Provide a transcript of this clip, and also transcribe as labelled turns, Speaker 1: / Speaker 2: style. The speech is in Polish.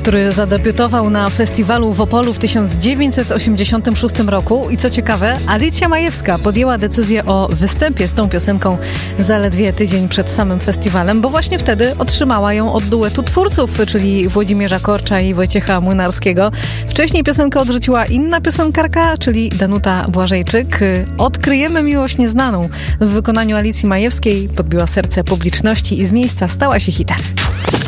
Speaker 1: który zadebiutował na festiwalu w Opolu w 1986 roku. I co ciekawe, Alicja Majewska podjęła decyzję o występie z tą piosenką zaledwie tydzień przed samym festiwalem, bo właśnie wtedy otrzymała ją od duetu twórców, czyli Włodzimierza Korcza i Wojciecha Młynarskiego. Wcześniej piosenkę odrzuciła inna piosenkarka, czyli Danuta Błażejczyk. Odkryjemy miłość nieznaną w wykonaniu Alicji Majewskiej podbiła serce publiczności i z miejsca stała się hitem.